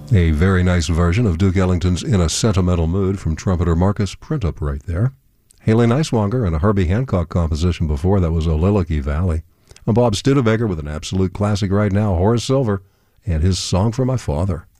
A very nice version of Duke Ellington's In a Sentimental Mood from trumpeter Marcus Printup right there. Haley Neiswanger and a Herbie Hancock composition before that was Oliliki Valley. I'm Bob Studebaker with an absolute classic right now, Horace Silver and his Song for My Father.